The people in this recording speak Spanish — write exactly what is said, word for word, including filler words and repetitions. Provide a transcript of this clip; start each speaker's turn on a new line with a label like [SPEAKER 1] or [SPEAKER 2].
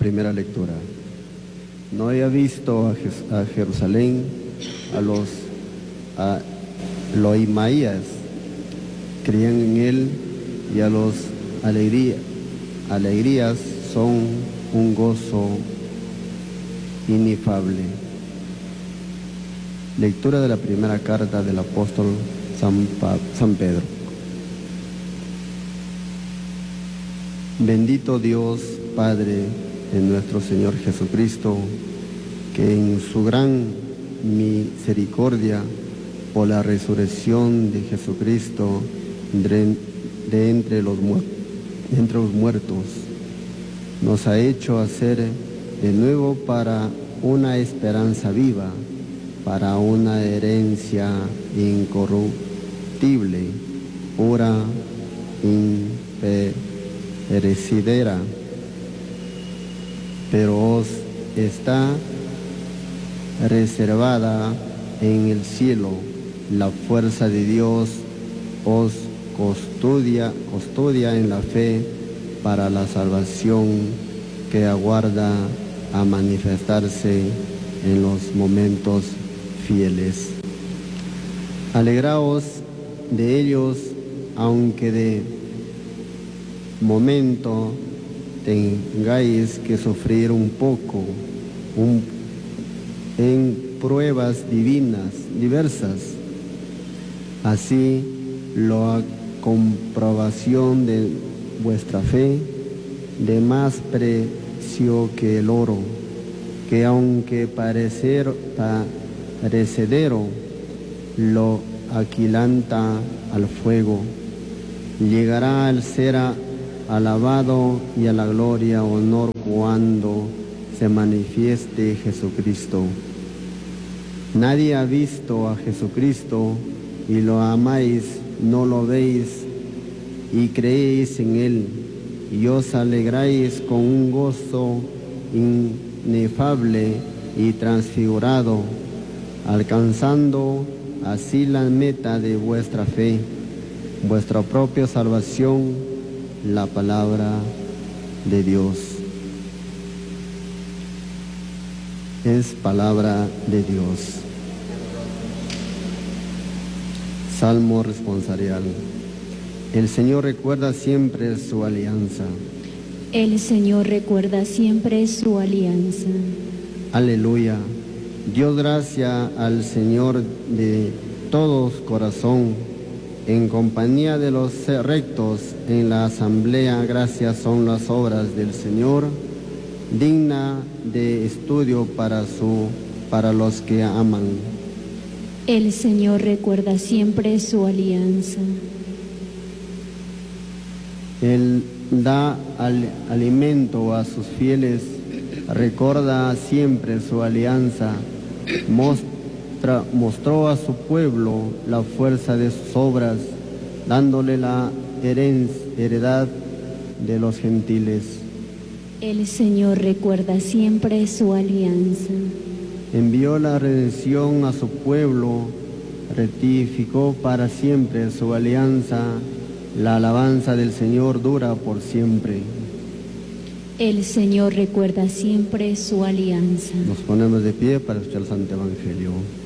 [SPEAKER 1] Primera lectura. No había visto a, Jes a Jerusalén, a los a Loimaías, creían en él, y a los alegría, alegrías son un gozo inefable. Lectura de la primera carta del apóstol San, pa San Pedro. Bendito Dios, Padre de nuestro Señor Jesucristo, que en su gran misericordia, por la resurrección de Jesucristo de, de entre, los de entre los muertos, nos ha hecho hacer de nuevo para una esperanza viva, para una herencia incorruptible, pura, imperecedera, pero os está reservada en el cielo. La fuerza de Dios os custodia, custodia en la fe para la salvación que aguarda a manifestarse en los momentos fieles. Alegraos de ellos, aunque de momento tengáis que sufrir un poco un, en pruebas divinas diversas. Así, la comprobación de vuestra fe, de más precio que el oro, que aunque parecer parecedero, lo aquilanta al fuego, llegará al ser alabado y a la gloria, honor, cuando se manifieste Jesucristo. Nadie ha visto a Jesucristo, y lo amáis, no lo veis, y creéis en él, y os alegráis con un gozo inefable y transfigurado, alcanzando así la meta de vuestra fe, vuestra propia salvación, la palabra de Dios. Es palabra de Dios. Salmo responsorial. El Señor recuerda siempre su alianza.
[SPEAKER 2] El Señor recuerda siempre su alianza.
[SPEAKER 1] Aleluya. Dios gracia al Señor de todos corazón, en compañía de los rectos en la asamblea. Gracias son las obras del Señor, digna de estudio para, su, para los que aman.
[SPEAKER 2] El Señor recuerda siempre su alianza.
[SPEAKER 1] Él da al, alimento a sus fieles, recuerda siempre su alianza, mostra, mostró a su pueblo la fuerza de sus obras, dándole la heredad de los gentiles.
[SPEAKER 2] El Señor recuerda siempre su alianza.
[SPEAKER 1] Envió la redención a su pueblo, rectificó para siempre su alianza. La alabanza del Señor dura por siempre.
[SPEAKER 2] El Señor recuerda siempre su alianza.
[SPEAKER 1] Nos ponemos de pie para escuchar el Santo Evangelio.